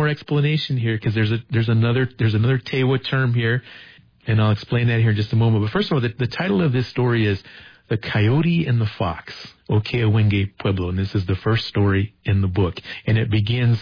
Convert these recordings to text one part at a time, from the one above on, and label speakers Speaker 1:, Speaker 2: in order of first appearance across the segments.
Speaker 1: more explanation here because there's another Tewa term here, and I'll explain that here in just a moment. But first of all, the title of this story is The Coyote and the Fox, Okeawenge Pueblo, and this is the first story in the book. And it begins,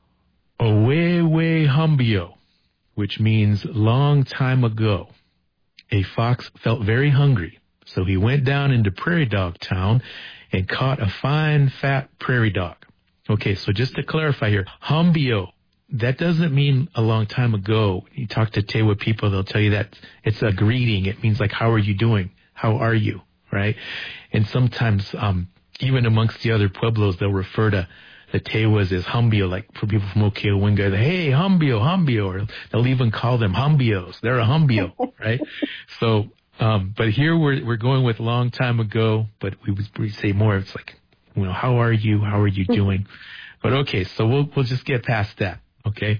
Speaker 1: Owewe Humbio, which means long time ago. A fox felt very hungry, so he went down into Prairie Dog Town and caught a fine, fat prairie dog. Okay, so just to clarify here, Humbio, that doesn't mean a long time ago. You talk to Tewa people, they'll tell you that it's a greeting. It means like, how are you doing? How are you? Right? And sometimes, even amongst the other Pueblos, they'll refer to the Tewas as Humbio, like for people from Okeawenge, hey, Humbio, or they'll even call them Humbios. They're a Humbio, right? So, but here we're going with long time ago, but we say more, it's like, how are you? How are you doing? But okay, so we'll just get past that, okay?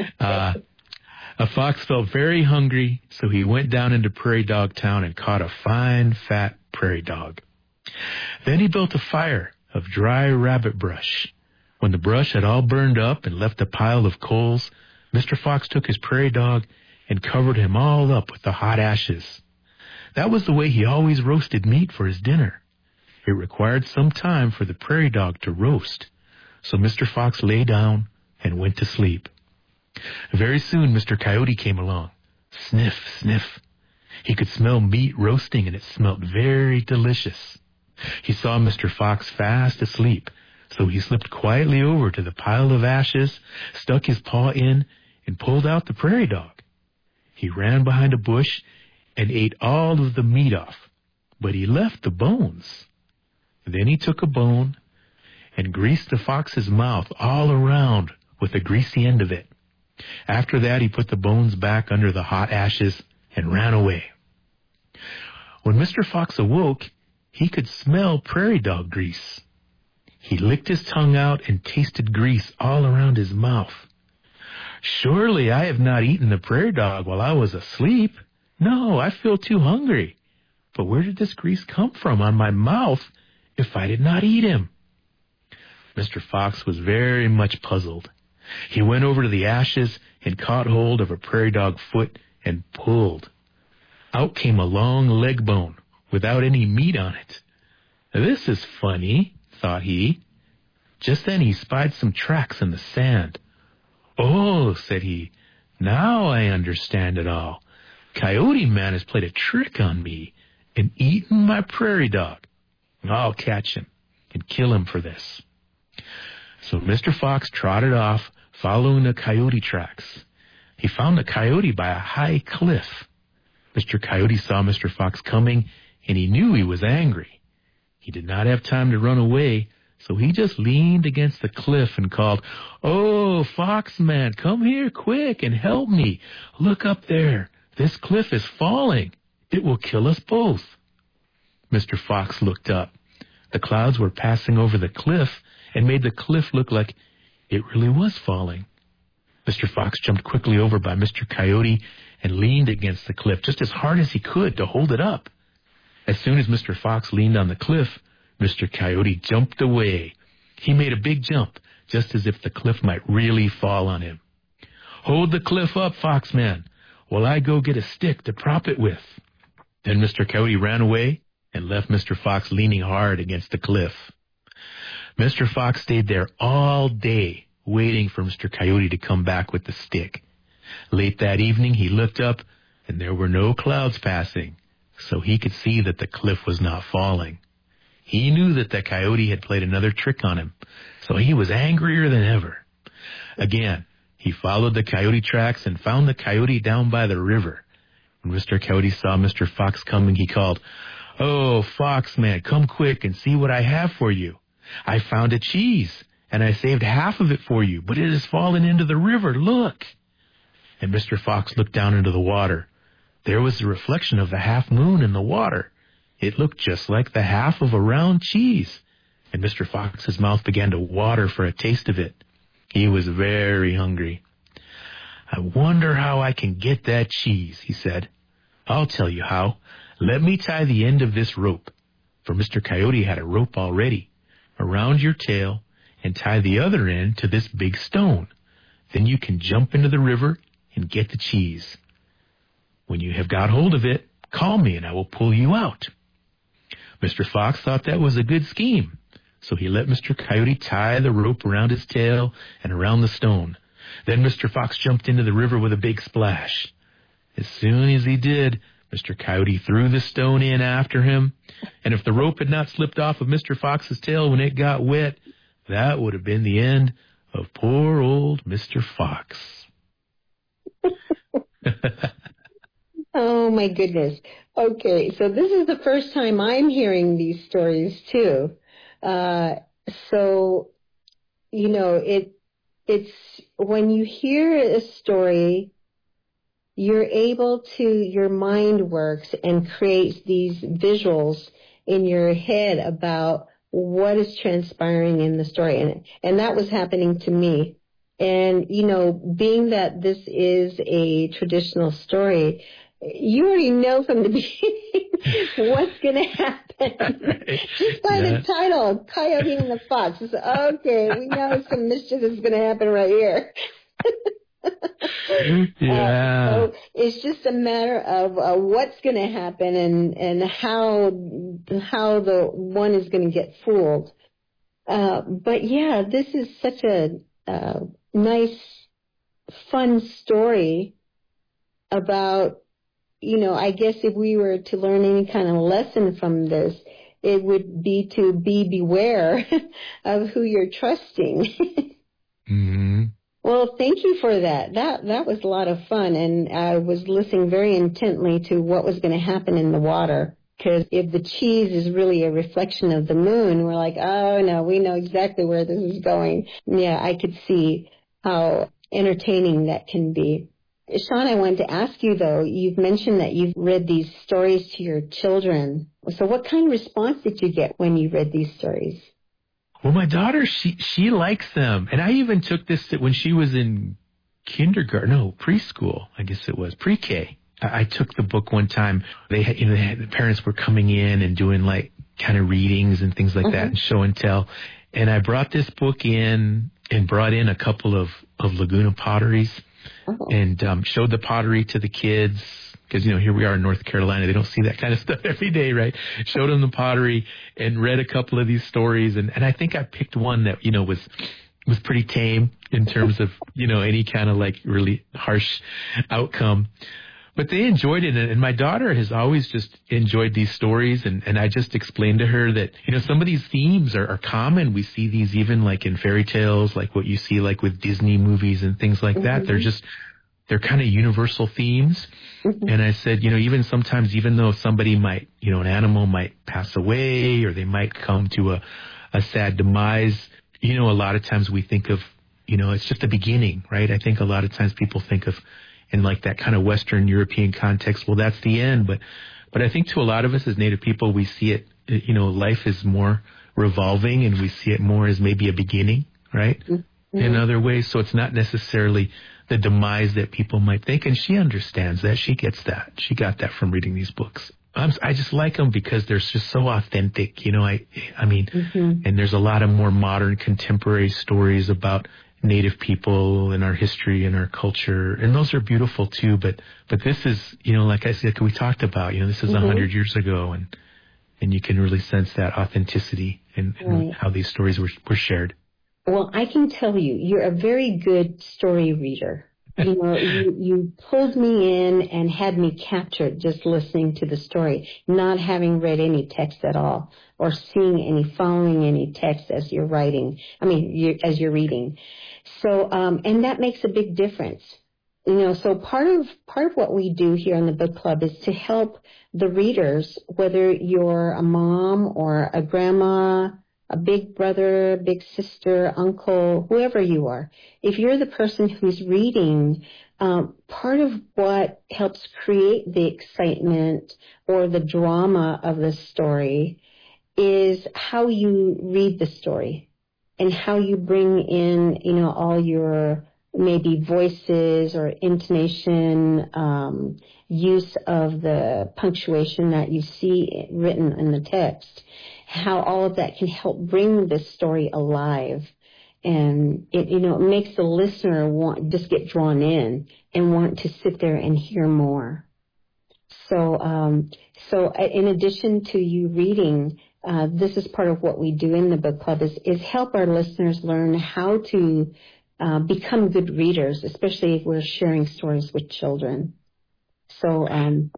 Speaker 1: A fox felt very hungry, so he went down into Prairie Dog Town and caught a fine, fat prairie dog. Then he built a fire of dry rabbit brush. When the brush had all burned up and left a pile of coals, Mr. Fox took his prairie dog and covered him all up with the hot ashes. That was the way he always roasted meat for his dinner. It required some time for the prairie dog to roast, so Mr. Fox lay down and went to sleep. Very soon Mr. Coyote came along. Sniff, sniff. He could smell meat roasting, and it smelled very delicious. He saw Mr. Fox fast asleep, so he slipped quietly over to the pile of ashes, stuck his paw in, and pulled out the prairie dog. He ran behind a bush and ate all of the meat off, but he left the bones. Then he took a bone and greased the fox's mouth all around with the greasy end of it. After that, he put the bones back under the hot ashes and ran away. When Mr. Fox awoke, he could smell prairie dog grease. He licked his tongue out and tasted grease all around his mouth. Surely I have not eaten the prairie dog while I was asleep. No, I feel too hungry. But where did this grease come from on my mouth if I did not eat him? Mr. Fox was very much puzzled. He went over to the ashes and caught hold of a prairie dog foot and pulled. Out came a long leg bone without any meat on it. This is funny, thought he. Just then he spied some tracks in the sand. Oh, said he, now I understand it all. Coyote Man has played a trick on me and eaten my prairie dog. I'll catch him and kill him for this. So Mr. Fox trotted off, following the coyote tracks. He found the coyote by a high cliff. Mr. Coyote saw Mr. Fox coming, and he knew he was angry. He did not have time to run away, so he just leaned against the cliff and called, Oh, Foxman, come here quick and help me. Look up there. This cliff is falling. It will kill us both. Mr. Fox looked up. The clouds were passing over the cliff and made the cliff look like it really was falling. Mr. Fox jumped quickly over by Mr. Coyote and leaned against the cliff just as hard as he could to hold it up. As soon as Mr. Fox leaned on the cliff, Mr. Coyote jumped away. He made a big jump, just as if the cliff might really fall on him. Hold the cliff up, Foxman, while I go get a stick to prop it with. Then Mr. Coyote ran away and left Mr. Fox leaning hard against the cliff. Mr. Fox stayed there all day, waiting for Mr. Coyote to come back with the stick. Late that evening, he looked up, and there were no clouds passing, so he could see that the cliff was not falling. He knew that the coyote had played another trick on him, so he was angrier than ever. Again, he followed the coyote tracks and found the coyote down by the river. When Mr. Coyote saw Mr. Fox coming, he called, Oh, Foxman, come quick and see what I have for you. I found a cheese, and I saved half of it for you, but it has fallen into the river. Look. And Mr. Fox looked down into the water. There was the reflection of the half moon in the water. It looked just like the half of a round cheese. And Mr. Fox's mouth began to water for a taste of it. He was very hungry. I wonder how I can get that cheese, he said. I'll tell you how. Let me tie the end of this rope. For Mr. Coyote had a rope already. Around your tail, and tie the other end to this big stone. Then you can jump into the river and get the cheese. When you have got hold of it, call me and I will pull you out." Mr. Fox thought that was a good scheme, so he let Mr. Coyote tie the rope around his tail and around the stone. Then Mr. Fox jumped into the river with a big splash. As soon as he did, Mr. Coyote threw the stone in after him, and if the rope had not slipped off of Mr. Fox's tail when it got wet, that would have been the end of poor old Mr. Fox.
Speaker 2: Oh, my goodness. Okay, so this is the first time I'm hearing these stories, too. So, you know, it's when you hear a story, you're able to, your mind works and creates these visuals in your head about what is transpiring in the story. And that was happening to me. And, you know, being that this is a traditional story, you already know from the beginning what's going to happen. Just by the title, Coyote and the Fox. It's, okay, we know some mischief is going to happen right here. So it's just a matter of what's going to happen and how the one is going to get fooled. But yeah, this is such a nice, fun story about, you know, I guess if we were to learn any kind of lesson from this, it would be to beware of who you're trusting.
Speaker 1: Mm-hmm.
Speaker 2: Well, thank you for that. That was a lot of fun, and I was listening very intently to what was going to happen in the water. Because if the cheese is really a reflection of the moon, we're like, oh, no, we know exactly where this is going. Yeah, I could see how entertaining that can be. Sean, I wanted to ask you, though, you've mentioned that you've read these stories to your children. So what kind of response did you get when you read these stories?
Speaker 1: Well, my daughter, she likes them. And I even took this when she was in preschool, I guess it was, pre-K. I took the book one time. The parents were coming in and doing like kind of readings and things like that and show and tell. And I brought this book in and brought in a couple of Laguna potteries and showed the pottery to the kids. Because, you know, here we are in North Carolina. They don't see that kind of stuff every day, right? Showed them the pottery and read a couple of these stories. And I think I picked one that, you know, was pretty tame in terms of, you know, any kind of like really harsh outcome. But they enjoyed it. And my daughter has always just enjoyed these stories. And I just explained to her that, you know, some of these themes are common. We see these even like in fairy tales, like what you see like with Disney movies and things like that. They're kind of universal themes. And I said, you know, even sometimes, even though somebody might, you know, an animal might pass away or they might come to a sad demise, you know, a lot of times we think of, you know, it's just the beginning, right? I think a lot of times people think of in like that kind of Western European context, well, that's the end. But I think to a lot of us as Native people, we see it, you know, life is more revolving and we see it more as maybe a beginning, right? In other ways. So it's not necessarily the demise that people might think. And she understands that. She gets that. She got that from reading these books. I just like them because they're just so authentic. You know, I mean, and there's a lot of more modern contemporary stories about Native people and our history and our culture. And those are beautiful too. But this is, you know, like I said, we talked about, you know, this is 100 years ago and you can really sense that authenticity in how these stories were shared.
Speaker 2: Well, I can tell you, you're a very good story reader. You know, you pulled me in and had me captured just listening to the story, not having read any text at all or following any text as you're writing. As you're reading. So, and that makes a big difference. You know, so part of what we do here in the book club is to help the readers, whether you're a mom or a grandma, a big brother, big sister, uncle, whoever you are. If you're the person who's reading, part of what helps create the excitement or the drama of the story is how you read the story and how you bring in, you know, all your maybe voices or intonation, use of the punctuation that you see written in the text, how all of that can help bring the story alive And it makes the listener just get drawn in and want to sit there and hear more. So in addition to you reading, this is part of what we do in the book club is help our listeners learn how to become good readers, especially if we're sharing stories with children. So,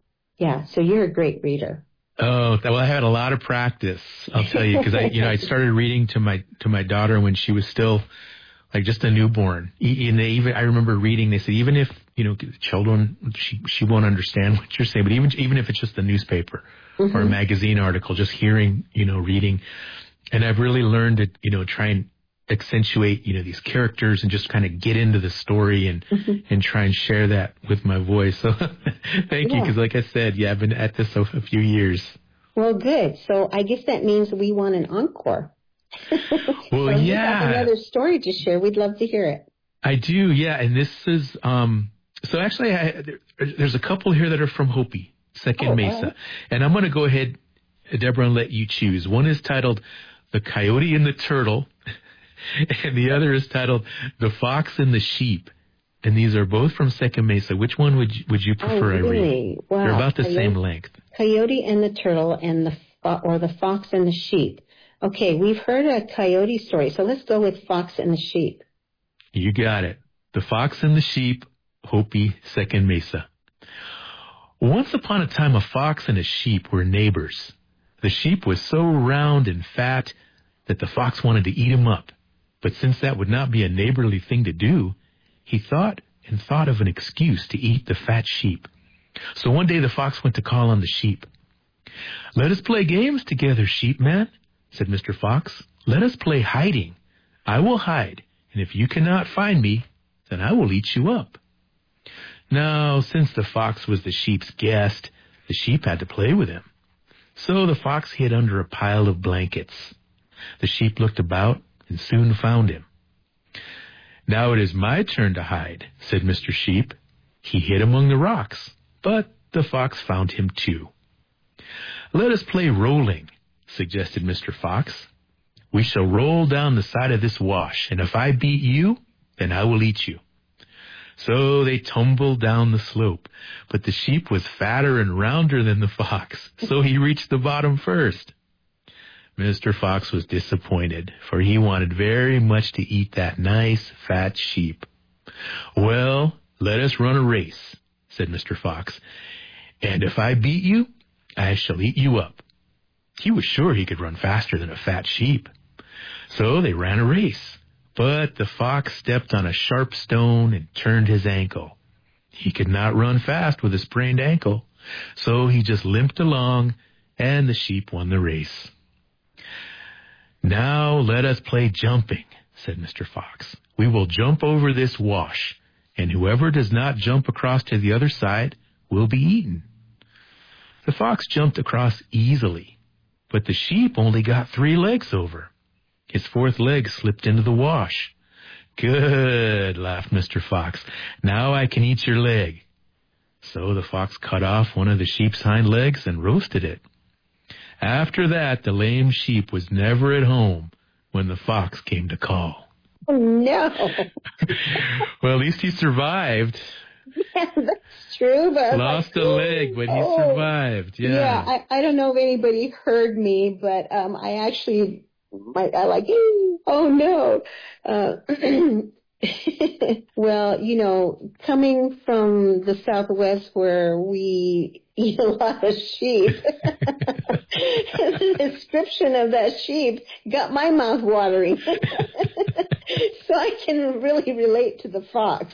Speaker 2: so you're a great reader.
Speaker 1: Oh, well, I had a lot of practice, I'll tell you, because I started reading to my daughter when she was still like just a newborn. Even I remember reading. They said even if children, she won't understand what you're saying, but even if it's just a newspaper or a magazine article, just hearing, reading, and I've really learned to try and accentuate these characters and just kind of get into the story and try and share that with my voice. So thank you, because like I said, I've been at this a few years.
Speaker 2: Well, good. So I guess that means we want an encore.
Speaker 1: Well,
Speaker 2: so you have another story to share. We'd love to hear it.
Speaker 1: I do, and this is so actually there's a couple here that are from Hopi, Second Mesa, and I'm going to go ahead, Deborah, and let you choose. One is titled "The Coyote and the Turtle," and the other is titled "The Fox and the Sheep." And these are both from Second Mesa. Which one would you prefer I read?
Speaker 2: Wow.
Speaker 1: They're about the same length.
Speaker 2: Coyote and the Turtle and the Fox and the Sheep. Okay, we've heard a coyote story, so let's go with Fox and the Sheep.
Speaker 1: You got it. The Fox and the Sheep, Hopi, Second Mesa. Once upon a time, a fox and a sheep were neighbors. The sheep was so round and fat that the fox wanted to eat him up. But since that would not be a neighborly thing to do, he thought of an excuse to eat the fat sheep. So one day the fox went to call on the sheep. "Let us play games together, sheepman," said Mr. Fox. "Let us play hiding. I will hide, and if you cannot find me, then I will eat you up." Now, since the fox was the sheep's guest, the sheep had to play with him. So the fox hid under a pile of blankets. The sheep looked about and soon found him. "Now it is my turn to hide," said Mr. Sheep. He hid among the rocks, but the fox found him too. "Let us play rolling," suggested Mr. Fox. "We shall roll down the side of this wash, and if I beat you, then I will eat you." So they tumbled down the slope, but the sheep was fatter and rounder than the fox, so he reached the bottom first. Mr. Fox was disappointed, for he wanted very much to eat that nice, fat sheep. "Well, let us run a race," said Mr. Fox, "and if I beat you, I shall eat you up." He was sure he could run faster than a fat sheep. So they ran a race, but the fox stepped on a sharp stone and turned his ankle. He could not run fast with a sprained ankle, so he just limped along, and the sheep won the race. "Now let us play jumping," said Mr. Fox. "We will jump over this wash, and whoever does not jump across to the other side will be eaten." The fox jumped across easily, but the sheep only got 3 legs over. His 4th leg slipped into the wash. "Good," laughed Mr. Fox. "Now I can eat your leg." So the fox cut off one of the sheep's hind legs and roasted it. After that, the lame sheep was never at home when the fox came to call.
Speaker 2: Oh, no.
Speaker 1: Well, at least he survived.
Speaker 2: Yeah, that's true. But
Speaker 1: lost a leg, but he survived.
Speaker 2: Yeah, I don't know if anybody heard me, but I actually, oh no. Well, coming from the Southwest where we eat a lot of sheep, the description of that sheep got my mouth watering. So I can really relate to the fox.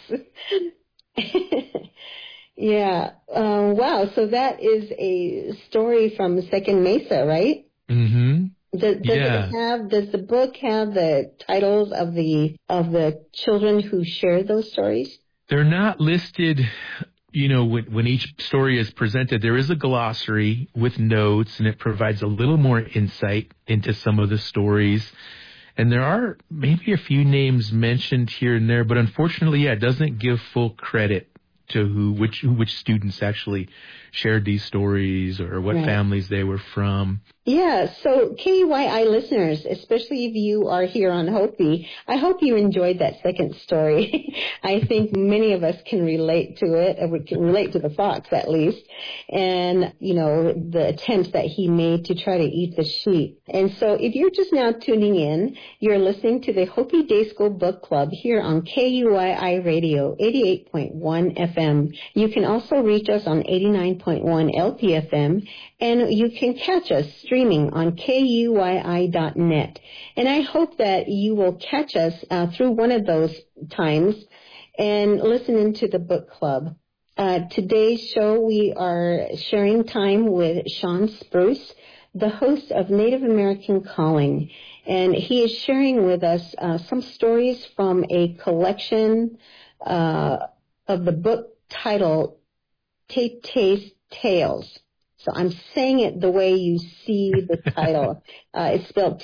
Speaker 2: Yeah. Wow. So that is a story from Second Mesa, right?
Speaker 1: Mm-hmm.
Speaker 2: Does the book have the titles of the children who share those stories?
Speaker 1: They're not listed. When each story is presented, there is a glossary with notes, and it provides a little more insight into some of the stories. And there are maybe a few names mentioned here and there, but unfortunately, it doesn't give full credit to which students actually shared these stories or what families they were from.
Speaker 2: Yeah, so KUYI listeners, especially if you are here on Hopi, I hope you enjoyed that second story. I think many of us can relate to it, or we can relate to the fox at least, and, the attempts that he made to try to eat the sheep. And so if you're just now tuning in, you're listening to the Hopi Day School Book Club here on KUYI Radio 88.1 FM. You can also reach us on 89.1 LPFM, and you can catch us streaming on KUYI.net. And I hope that you will catch us through one of those times and listen into the book club. Today's show, we are sharing time with Sean Spruce, the host of Native American Calling. And he is sharing with us some stories from a collection of the book titled Tay-Tay's Tales. So I'm saying it the way you see the title. It's spelled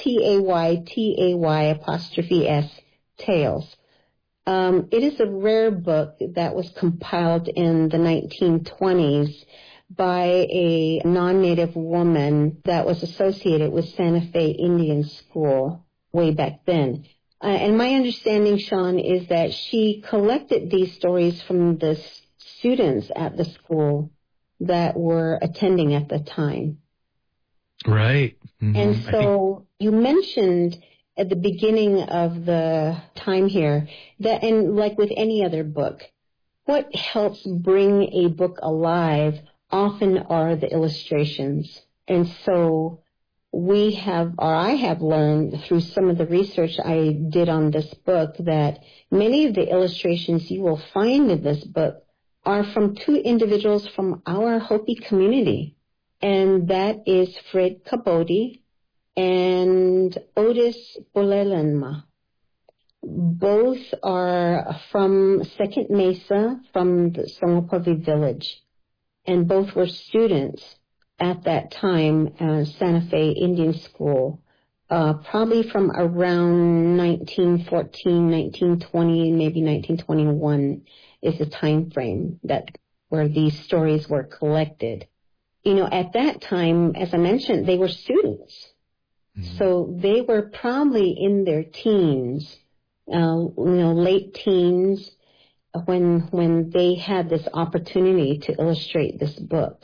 Speaker 2: Taytay', Tales. It is a rare book that was compiled in the 1920s by a non-native woman that was associated with Santa Fe Indian School way back then. And my understanding, Sean, is that she collected these stories from the students at the school that were attending at the time.
Speaker 1: Right. Mm-hmm.
Speaker 2: And so you mentioned at the beginning of the time here that, and like with any other book, what helps bring a book alive often are the illustrations. And so I have learned through some of the research I did on this book that many of the illustrations you will find in this book are from two individuals from our Hopi community, and that is Fred Cabody and Otis Bolelenma. Both are from Second Mesa, from the Songopavi village, and both were students at that time at Santa Fe Indian School, probably from around 1914, 1920, maybe 1921 is the time frame where these stories were collected. At that time, as I mentioned, they were students. Mm-hmm. So they were probably in their teens, late teens, when they had this opportunity to illustrate this book.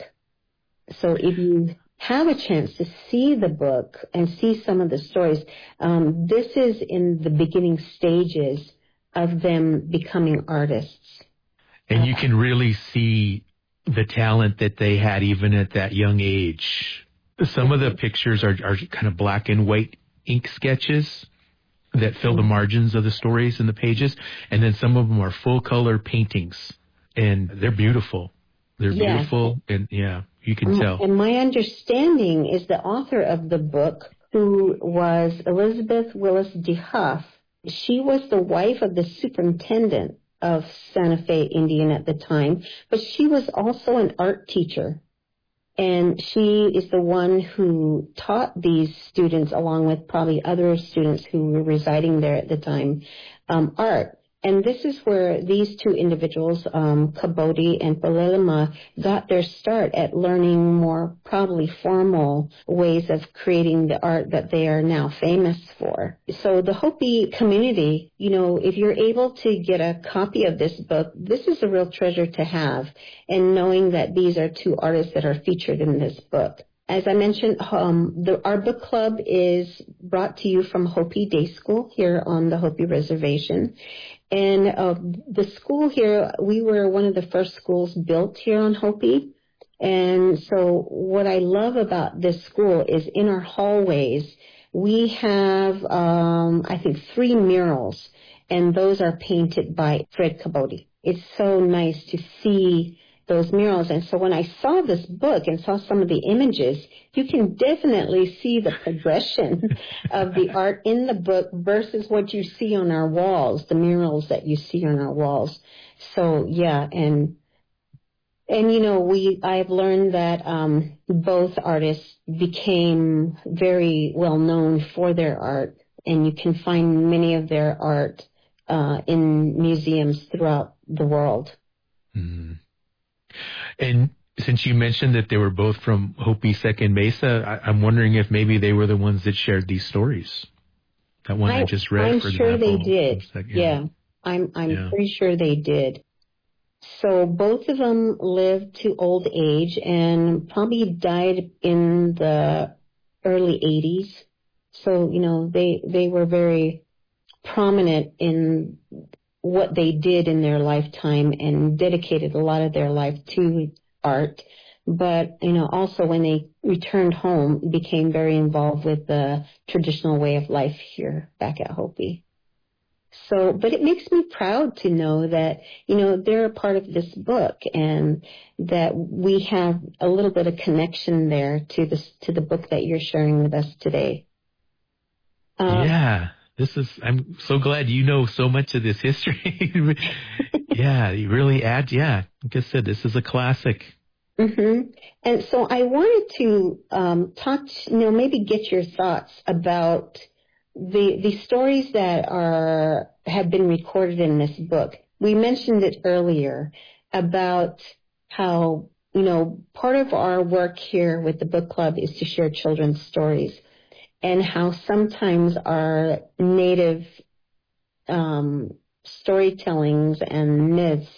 Speaker 2: So if you have a chance to see the book and see some of the stories, this is in the beginning stages of them becoming artists.
Speaker 1: And you can really see the talent that they had even at that young age. Some of the pictures are kind of black and white ink sketches that fill the margins of the stories in the pages. And then some of them are full color paintings. And they're beautiful. They're beautiful. And you can tell.
Speaker 2: And my understanding is the author of the book, who was Elizabeth Willis DeHuff, she was the wife of the superintendent of Santa Fe Indian at the time, but she was also an art teacher. And she is the one who taught these students, along with probably other students who were residing there at the time, art. And this is where these two individuals, Cabody and Bolelenma, got their start at learning more probably formal ways of creating the art that they are now famous for. So the Hopi community, if you're able to get a copy of this book, this is a real treasure to have. And knowing that these are two artists that are featured in this book. As I mentioned, our book club is brought to you from Hopi Day School here on the Hopi Reservation. And the school here, we were one of the first schools built here on Hopi. And so what I love about this school is in our hallways, we have, I think, 3 murals, and those are painted by Fred Cabody. It's so nice to see those murals. And so when I saw this book and saw some of the images, you can definitely see the progression of the art in the book versus what you see on our walls, the murals that you see on our walls. So, yeah, and I've learned that both artists became very well known for their art, and you can find many of their art in museums throughout the world.
Speaker 1: Mm-hmm. And Since you mentioned that they were both from Hopi Second Mesa, I'm wondering if maybe they were the ones that shared these stories. That one I just read,
Speaker 2: I'm
Speaker 1: for
Speaker 2: sure
Speaker 1: example.
Speaker 2: they did. Yeah, I'm pretty sure they did. So both of them lived to old age and probably died in the early 80s. So, they were very prominent in what they did in their lifetime and dedicated a lot of their life to art. But, also when they returned home, became very involved with the traditional way of life here back at Hopi. So, but it makes me proud to know that, they're a part of this book and that we have a little bit of connection there to the book that you're sharing with us today.
Speaker 1: Yeah. I'm so glad you know so much of this history. Yeah, you really add, like I said, this is a classic.
Speaker 2: Mm-hmm. And so I wanted to talk, maybe get your thoughts about the stories that have been recorded in this book. We mentioned it earlier about how, part of our work here with the book club is to share children's stories, and how sometimes our native storytellings and myths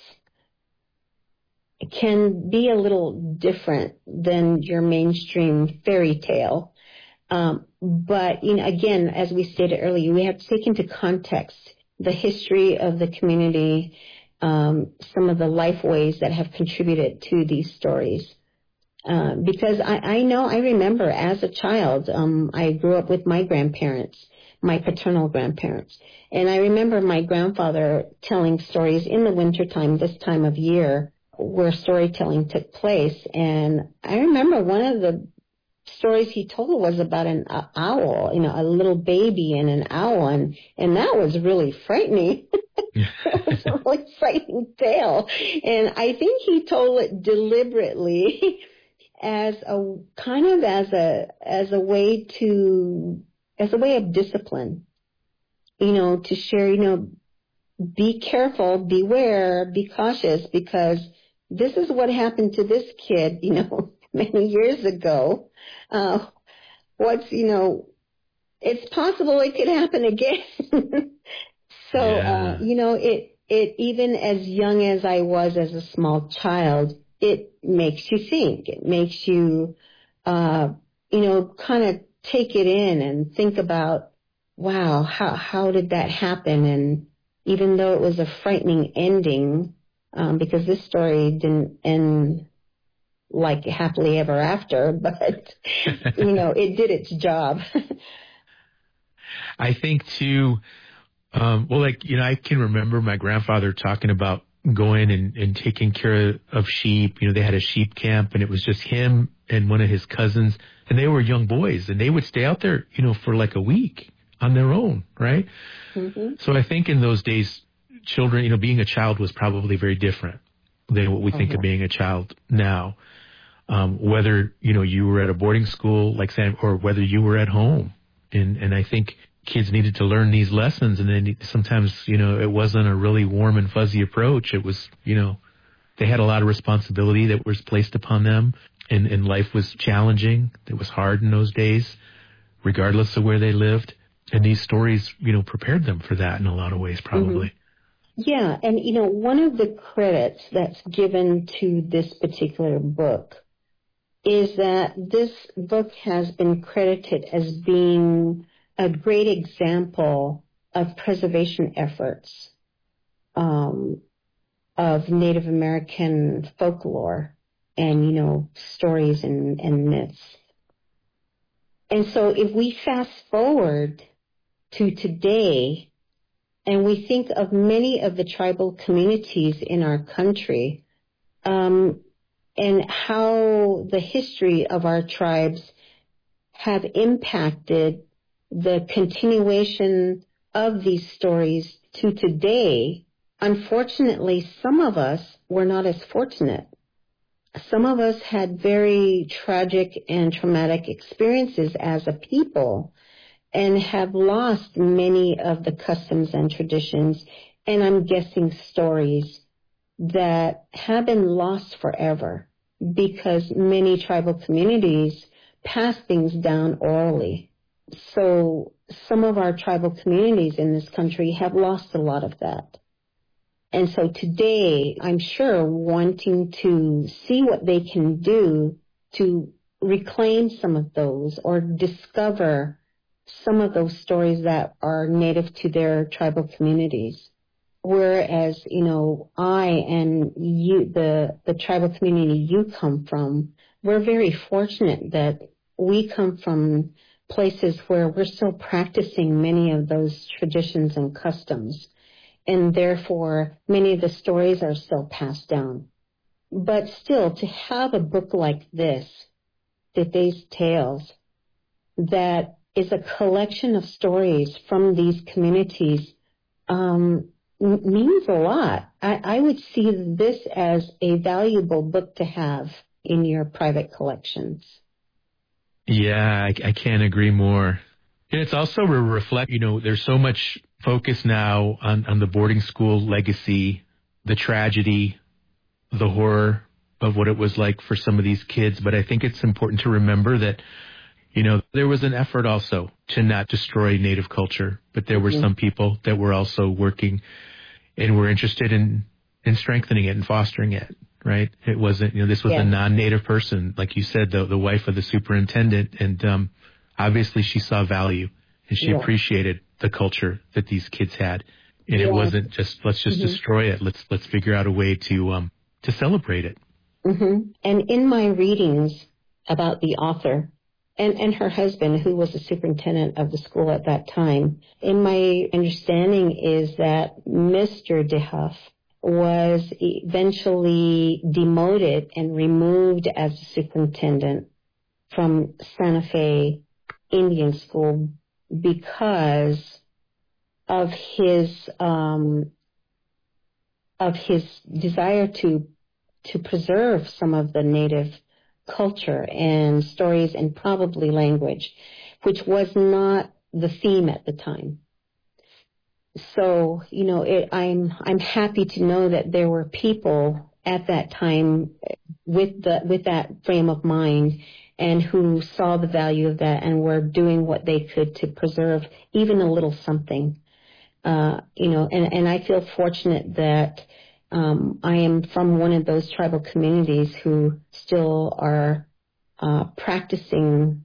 Speaker 2: can be a little different than your mainstream fairy tale. But, again, as we stated earlier, we have to take into context the history of the community, some of the life ways that have contributed to these stories. Because I remember as a child, I grew up with my grandparents, my paternal grandparents. And I remember my grandfather telling stories in the wintertime, this time of year, where storytelling took place. And I remember one of the stories he told was about an owl, a little baby and an owl. And that was really frightening. It was a really frightening tale. And I think he told it deliberately as a kind of as a way of discipline, to share, be careful, beware, be cautious, because this is what happened to this kid, many years ago. It's possible it could happen again. So, it even as young as I was as a small child, it makes you think. It makes you, kind of take it in and think about, wow, how did that happen? And even though it was a frightening ending, because this story didn't end like happily ever after, but, it did its job.
Speaker 1: I think too, I can remember my grandfather talking about going and taking care of sheep. They had a sheep camp, and it was just him and one of his cousins, and they were young boys, and they would stay out there, for like a week on their own, right? Mm-hmm. So I think in those days, children, being a child was probably very different than what we think of being a child now. Whether, you were at a boarding school like Sam, or whether you were at home. And I think kids needed to learn these lessons, and then sometimes, it wasn't a really warm and fuzzy approach. It was, they had a lot of responsibility that was placed upon them, and life was challenging. It was hard in those days, regardless of where they lived. And these stories, prepared them for that in a lot of ways, probably.
Speaker 2: Mm-hmm. Yeah, and, one of the credits that's given to this particular book is that this book has been credited as being a great example of preservation efforts of Native American folklore and, stories and myths. And so if we fast forward to today and we think of many of the tribal communities in our country, and how the history of our tribes have impacted the continuation of these stories to today, unfortunately, some of us were not as fortunate. Some of us had very tragic and traumatic experiences as a people and have lost many of the customs and traditions, and I'm guessing stories that have been lost forever. because many tribal communities pass things down orally. So some of our tribal communities in this country have lost a lot of that. And so today, I'm sure, wanting to see what they can do to reclaim some of those or discover some of those stories that are native to their tribal communities. Whereas, I and you, the tribal community you come from, we're very fortunate that we come from places where we're still practicing many of those traditions and customs. And therefore, many of the stories are still passed down. But still, to have a book like this, Tete's Tales, that is a collection of stories from these communities, means a lot. I would see this as a valuable book to have in your private collections.
Speaker 1: Yeah, I can't agree more. And it's also a reflect, there's so much focus now on the boarding school legacy, the tragedy, the horror of what it was like for some of these kids. But I think it's important to remember that, there was an effort also to not destroy Native culture, but there were some people that were also working and were interested in strengthening it and fostering it, right? It wasn't, this was a non-Native person, like you said, the wife of the superintendent, and obviously she saw value and she appreciated the culture that these kids had. And it wasn't just, let's just destroy it. Let's figure out a way to celebrate it.
Speaker 2: Mm-hmm. And in my readings about the author and her husband, who was the superintendent of the school at that time, in my understanding is that Mr. DeHuff was eventually demoted and removed as the superintendent from Santa Fe Indian School because of his desire to preserve some of the Native culture and stories and probably language, which was not the theme at the time. So, I'm happy to know that there were people at that time with that frame of mind and who saw the value of that and were doing what they could to preserve even a little something. And I feel fortunate that I am from one of those tribal communities who still are practicing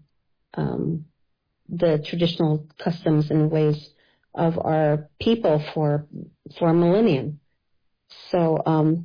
Speaker 2: the traditional customs and ways of our people for a millennium. So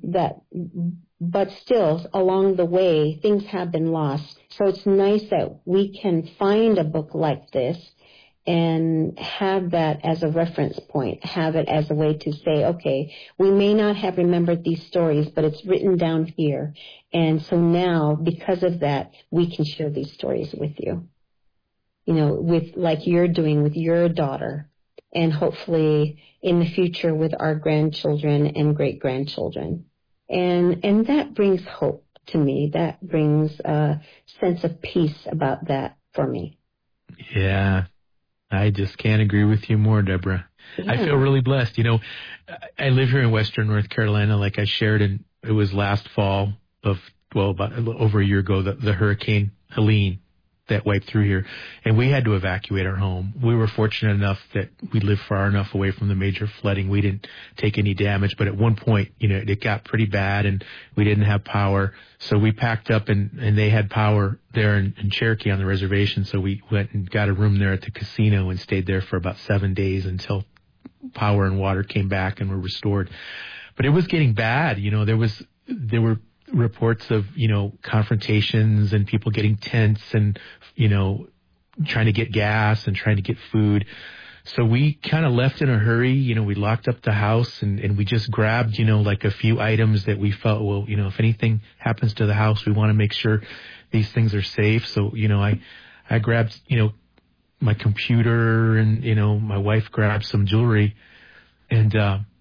Speaker 2: but still, along the way, things have been lost. So it's nice that we can find a book like this and have that as a reference point, have it as a way to say, okay, we may not have remembered these stories, but it's written down here. And so now, because of that, we can share these stories with you, with like you're doing with your daughter, and hopefully in the future with our grandchildren and great-grandchildren. And that brings hope to me. That brings a sense of peace about that for me.
Speaker 1: Yeah. I just can't agree with you more, Deborah. Yeah. I feel really blessed. I live here in Western North Carolina, like I shared, and it was last fall about over a year ago, the Hurricane Helene that wiped through here, and we had to evacuate our home. We were fortunate enough that we lived far enough away from the major flooding. We didn't take any damage, but at one point, it got pretty bad and we didn't have power. So we packed up and they had power there in Cherokee on the reservation. So we went and got a room there at the casino and stayed there for about 7 days until power and water came back and were restored. But it was getting bad. There were reports of, confrontations and people getting tense and, trying to get gas and trying to get food. So we kind of left in a hurry. We locked up the house and we just grabbed, like a few items that we felt, well, if anything happens to the house, we want to make sure these things are safe. So, I grabbed, my computer and, my wife grabbed some jewelry and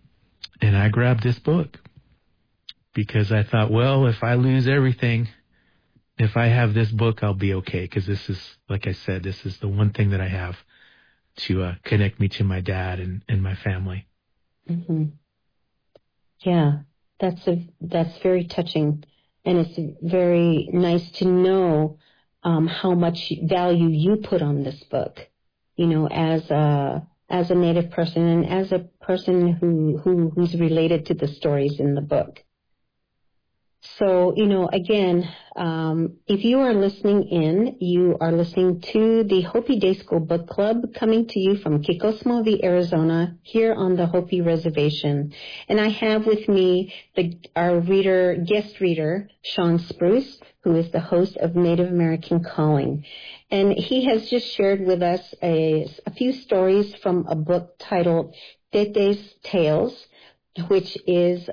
Speaker 1: I grabbed this book. Because I thought, well, if I lose everything, if I have this book, I'll be okay. Because this is, like I said, this is the one thing that I have to connect me to my dad and my family.
Speaker 2: Mm-hmm. Yeah, that's very touching. And it's very nice to know how much value you put on this book, as a Native person and as a person who's related to the stories in the book. So, again, if you are listening in, you are listening to the Hopi Day School Book Club coming to you from Kikosmovi, Arizona, here on the Hopi Reservation. And I have with me our guest reader, Sean Spruce, who is the host of Native American Calling. And he has just shared with us a few stories from a book titled Tete's Tales, which is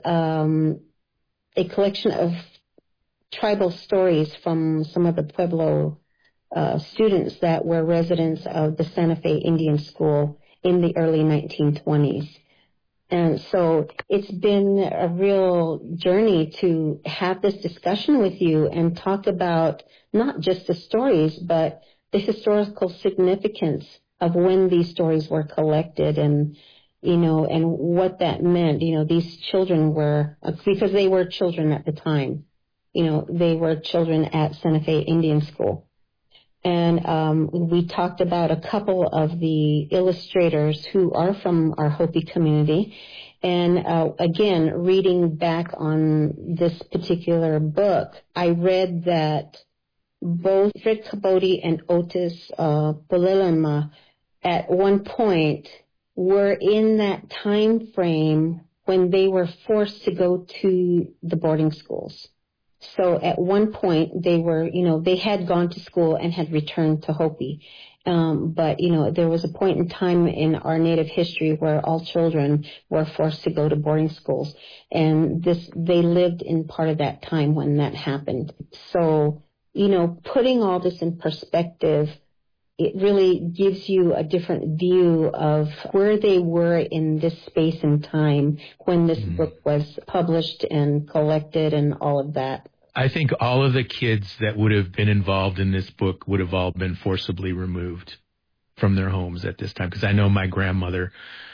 Speaker 2: a collection of tribal stories from some of the Pueblo students that were residents of the Santa Fe Indian School in the early 1920s. And so it's been a real journey to have this discussion with you and talk about not just the stories, but the historical significance of when these stories were collected and what that meant. These children were, because they were children at the time, they were children at Santa Fe Indian School. And we talked about a couple of the illustrators who are from our Hopi community. And again, reading back on this particular book, I read that both Fred Caboti and Otis Polilema at one point were in that time frame when they were forced to go to the boarding schools. So at one point they were, they had gone to school and had returned to Hopi. But there was a point in time in our Native history where all children were forced to go to boarding schools. And they lived in part of that time when that happened. So, putting all this in perspective, it really gives you a different view of where they were in this space and time when this book was published and collected and all of that.
Speaker 1: I think all of the kids that would have been involved in this book would have all been forcibly removed from their homes at this time, because I know my grandmother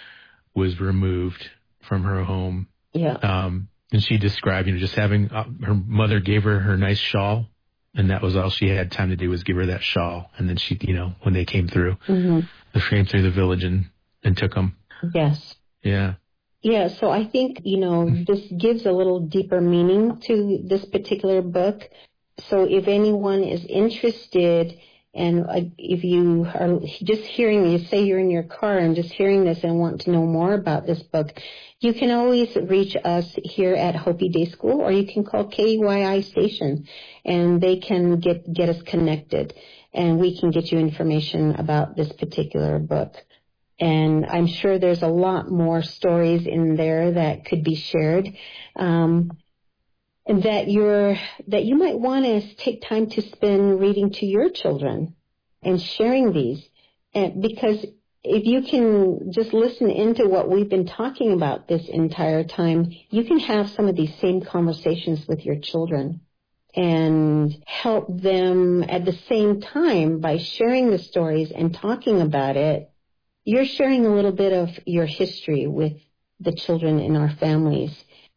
Speaker 1: was removed from her home.
Speaker 2: Yeah.
Speaker 1: And she described, just having her mother gave her nice shawl. And that was all she had time to do, was give her that shawl. And then she, when they came through, they came through the village and took them.
Speaker 2: Yes.
Speaker 1: Yeah.
Speaker 2: Yeah, so I think, this gives a little deeper meaning to this particular book. So if anyone is interested, and if you are just hearing me, say you're in your car and just hearing this and want to know more about this book, you can always reach us here at Hopi Day School, or you can call KUYI station, and they can get us connected, and we can get you information about this particular book. And I'm sure there's a lot more stories in there that could be shared, and that you might want to take time to spend reading to your children and sharing these. And because if you can just listen into what we've been talking about this entire time, you can have some of these same conversations with your children and help them at the same time by sharing the stories and talking about it. You're sharing a little bit of your history with the children in our families.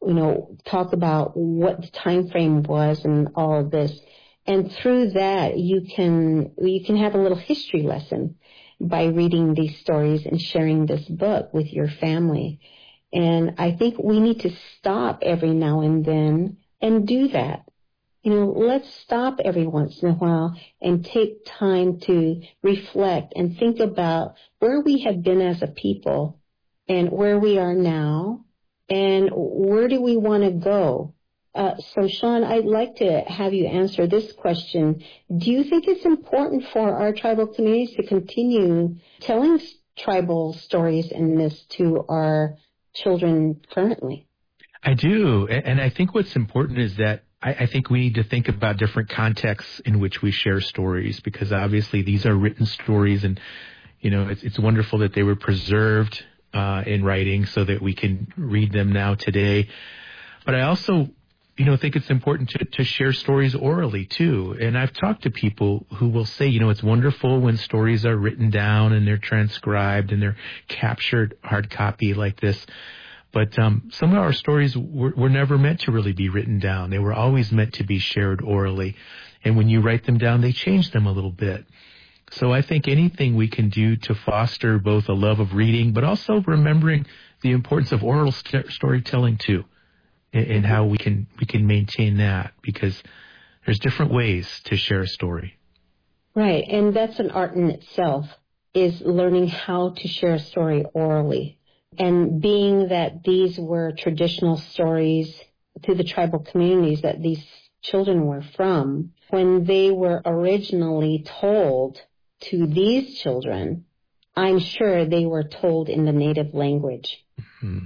Speaker 2: Talk about what the time frame was and all of this. And through that, you can have a little history lesson by reading these stories and sharing this book with your family. And I think we need to stop every now and then and do that. Let's stop every once in a while and take time to reflect and think about where we have been as a people and where we are now and where do we want to go. So, Sean, I'd like to have you answer this question. Do you think it's important for our tribal communities to continue telling tribal stories in this to our children currently?
Speaker 1: I do. And I think what's important is that I think we need to think about different contexts in which we share stories, because obviously these are written stories, and it's wonderful that they were preserved in writing so that we can read them now today. But I also think it's important to share stories orally too. And I've talked to people who will say, it's wonderful when stories are written down and they're transcribed and they're captured hard copy like this. But some of our stories were never meant to really be written down. They were always meant to be shared orally. And when you write them down, they change them a little bit. So I think anything we can do to foster both a love of reading, but also remembering the importance of oral storytelling too, and how we can maintain that, because there's different ways to share a story.
Speaker 2: Right, and that's an art in itself, is learning how to share a story orally. And being that these were traditional stories to the tribal communities that these children were from, when they were originally told to these children, I'm sure they were told in the native language. Mm-hmm.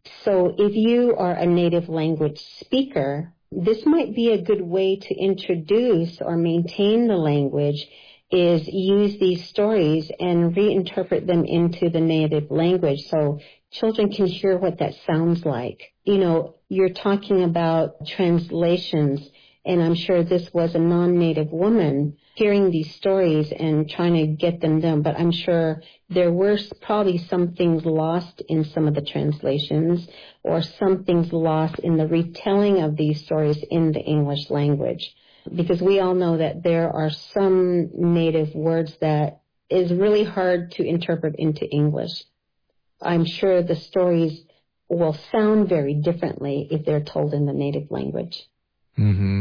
Speaker 2: So if you are a native language speaker, this might be a good way to introduce or maintain the language, is use these stories and reinterpret them into the native language so children can hear what that sounds like. You know, you're talking about translations, and I'm sure this was a non-native woman hearing these stories and trying to get them done, but I'm sure there were probably some things lost in some of the translations, or some things lost in the retelling of these stories in the English language. Because we all know that there are some native words that is really hard to interpret into English. I'm sure the stories will sound very differently if they're told in the native language.
Speaker 1: Mm-hmm.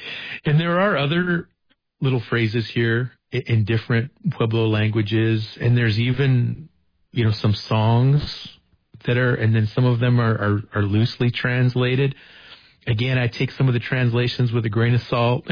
Speaker 1: And there are other little phrases here in different Pueblo languages, and there's even, you know, some songs that are, and then some of them are loosely translated. Again, I take some of the translations with a grain of salt,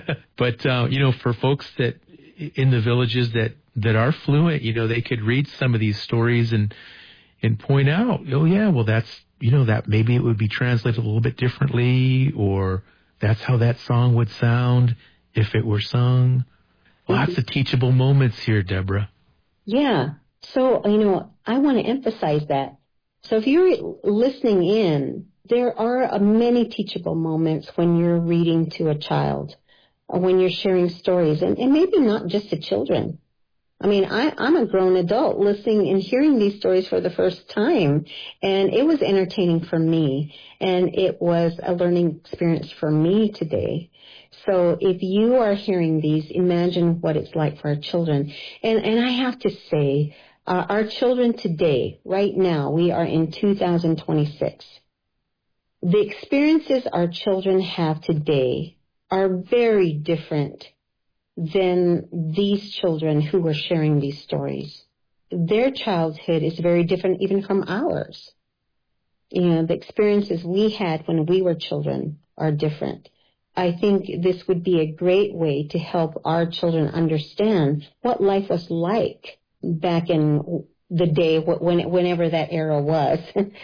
Speaker 1: but you know, for folks that in the villages that are fluent, you know, they could read some of these stories and point out, oh yeah, well that's, you know, that maybe it would be translated a little bit differently, or that's how that song would sound if it were sung. Lots of teachable moments here, Deborah.
Speaker 2: Yeah. So, you know, I want to emphasize that. So if you're listening in, there are many teachable moments when you're reading to a child, or when you're sharing stories, and maybe not just to children. I mean, I'm a grown adult listening and hearing these stories for the first time, and it was entertaining for me, and it was a learning experience for me today. So if you are hearing these, imagine what it's like for our children. And I have to say, our children today, right now, we are in 2026. The experiences our children have today are very different than these children who were sharing these stories. Their childhood is very different even from ours. You know, the experiences we had when we were children are different. I think this would be a great way to help our children understand what life was like back in the day, whenever that era was.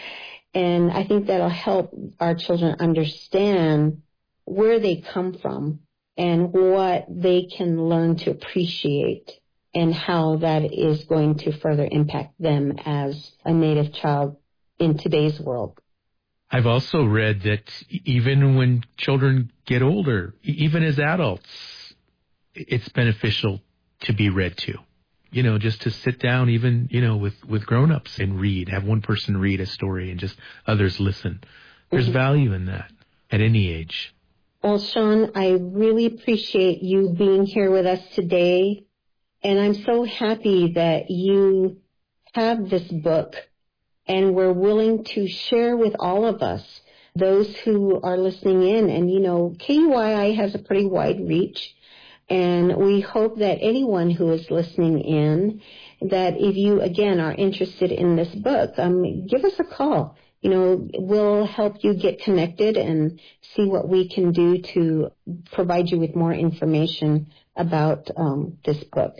Speaker 2: And I think that'll help our children understand where they come from and what they can learn to appreciate, and how that is going to further impact them as a Native child in today's world.
Speaker 1: I've also read that even when children get older, even as adults, it's beneficial to be read to. You know, just to sit down even, you know, with grown-ups and read, have one person read a story and just others listen. There's value in that at any age.
Speaker 2: Well, Sean, I really appreciate you being here with us today. And I'm so happy that you have this book and were willing to share with all of us, those who are listening in. And, you know, KUYI has a pretty wide reach. And we hope that anyone who is listening in, that if you, again, are interested in this book, give us a call. You know, we'll help you get connected and see what we can do to provide you with more information about this book.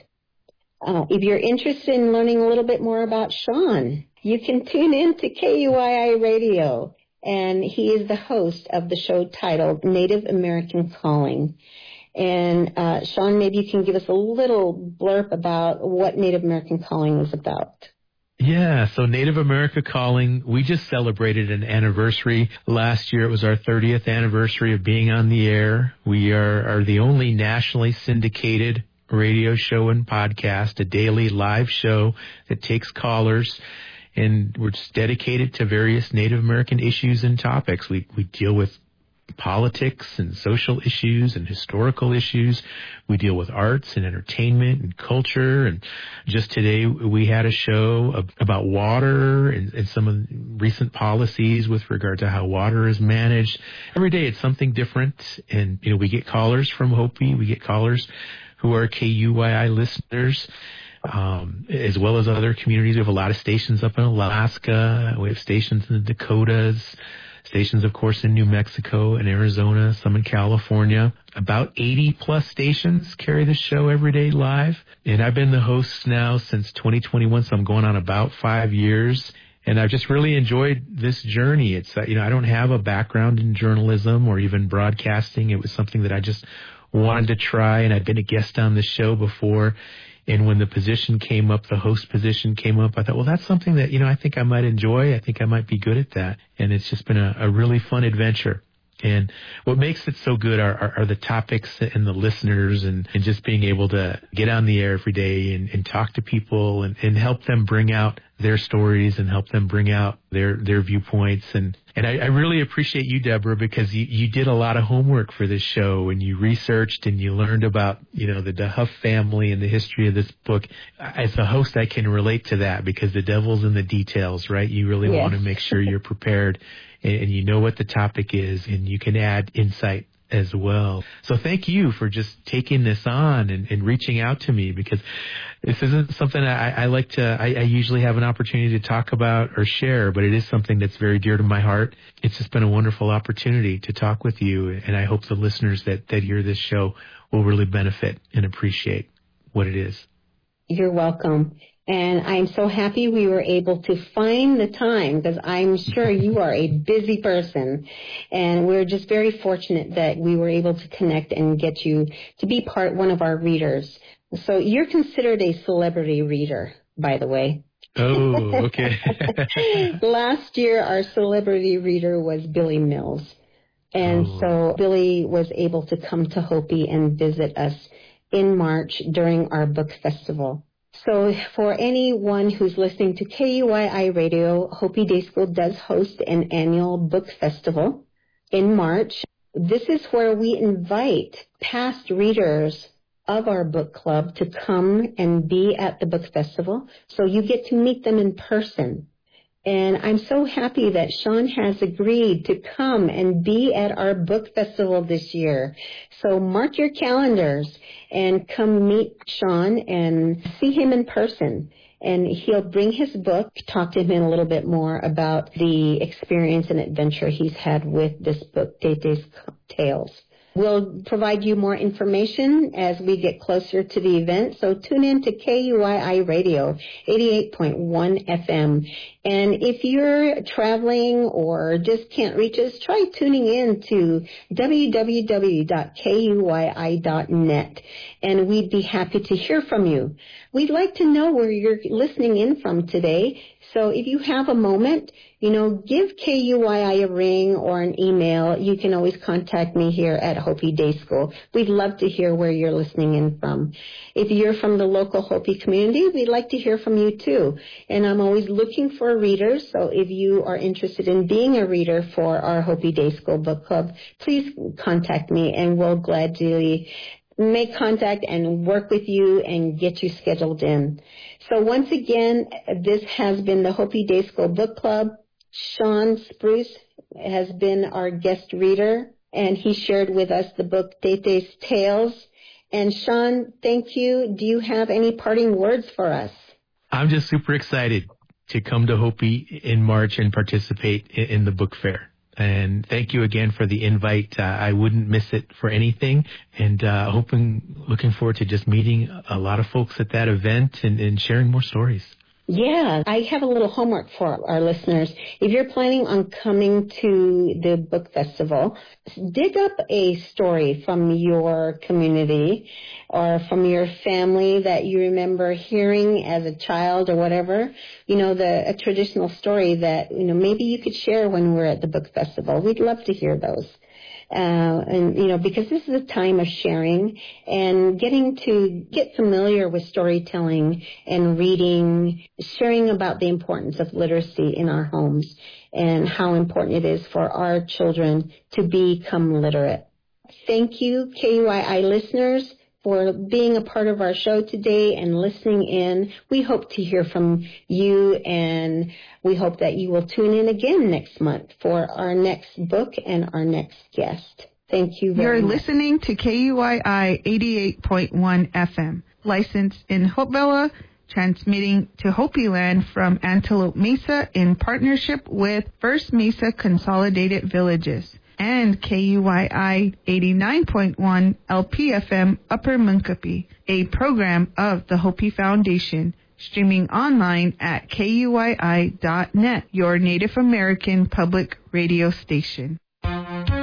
Speaker 2: If you're interested in learning a little bit more about Sean, you can tune in to KUYI Radio, and he is the host of the show titled Native American Calling. And Sean, maybe you can give us a little blurb about what Native American Calling is about.
Speaker 1: Yeah, so Native America Calling, we just celebrated an anniversary. Last year it was our 30th anniversary of being on the air. We are the only nationally syndicated radio show and podcast, a daily live show that takes callers. and we're just dedicated to various Native American issues and topics. We deal with politics and social issues and historical issues. We deal with arts and entertainment and culture. And just today we had a show about water and some of the recent policies with regard to how water is managed. Every day it's something different. And, we get callers from Hopi. We get callers who are KUYI listeners. As well as other communities. We have a lot of stations up in Alaska. We have stations in the Dakotas. Stations, of course, in New Mexico and Arizona, some in California. About 80-plus stations carry the show every day live. And I've been the host now since 2021, so I'm going on about 5 years. And I've just really enjoyed this journey. It's, I don't have a background in journalism or even broadcasting. It was something that I just wanted to try, and I'd been a guest on the show before. And when the position came up, the host position came up, I thought, well, that's something that, I think I might enjoy. I think I might be good at that. And it's just been a really fun adventure. And what makes it so good are the topics and the listeners and just being able to get on the air every day and talk to people and help them bring out their stories and help them bring out their viewpoints. And I really appreciate you, Deborah, because you did a lot of homework for this show and you researched and you learned about, the DeHuff family and the history of this book. As a host, I can relate to that because the devil's in the details, right? You really want to make sure you're prepared and you know what the topic is and you can add insight as well. So thank you for just taking this on and reaching out to me, because this isn't something I like to, I usually have an opportunity to talk about or share, but it is something that's very dear to my heart. It's just been a wonderful opportunity to talk with you, and I hope the listeners that hear this show will really benefit and appreciate what it is.
Speaker 2: You're welcome. And I'm so happy we were able to find the time, because I'm sure you are a busy person. And we're just very fortunate that we were able to connect and get you to be one of our readers. So you're considered a celebrity reader, by the way.
Speaker 1: Oh, okay.
Speaker 2: Last year, our celebrity reader was Billy Mills. And so Billy was able to come to Hopi and visit us in March during our book festival. So for anyone who's listening to KUYI Radio, Hopi Day School does host an annual book festival in March. This is where we invite past readers of our book club to come and be at the book festival, so you get to meet them in person. And I'm so happy that Sean has agreed to come and be at our book festival this year. So mark your calendars and come meet Sean and see him in person. And he'll bring his book, talk to him a little bit more about the experience and adventure he's had with this book, Tete's Tales. We'll provide you more information as we get closer to the event, so tune in to KUYI Radio, 88.1 FM. And if you're traveling or just can't reach us, try tuning in to www.kuyi.net, and we'd be happy to hear from you. We'd like to know where you're listening in from today, so if you have a moment, give KUYI a ring or an email. You can always contact me here at Hopi Day School. We'd love to hear where you're listening in from. If you're from the local Hopi community, we'd like to hear from you too. And I'm always looking for readers, so if you are interested in being a reader for our Hopi Day School Book Club, please contact me and we'll gladly make contact and work with you and get you scheduled in. So once again, this has been the Hopi Day School Book Club. Sean Spruce has been our guest reader, and he shared with us the book Tete's Tales. And Sean, thank you. Do you have any parting words for us?
Speaker 1: I'm just super excited to come to Hopi in March and participate in the book fair. And thank you again for the invite. I wouldn't miss it for anything. And looking forward to just meeting a lot of folks at that event and sharing more stories.
Speaker 2: Yeah, I have a little homework for our listeners. If you're planning on coming to the book festival, dig up a story from your community or from your family that you remember hearing as a child or whatever. A traditional story that, maybe you could share when we're at the book festival. We'd love to hear those. And because this is a time of sharing and getting to get familiar with storytelling and reading, sharing about the importance of literacy in our homes and how important it is for our children to become literate. Thank you, KUII listeners, for being a part of our show today and listening in. We hope to hear from you, and we hope that you will tune in again next month for our next book and our next guest. Thank you very much.
Speaker 3: You're listening to KUII 88.1 FM, licensed in Hopewell, transmitting to Hopi Land from Antelope Mesa in partnership with First Mesa Consolidated Villages, and KUII 89.1 LPFM Upper Munkapi, a program of the Hopi Foundation, streaming online at KUII.net, your Native American public radio station.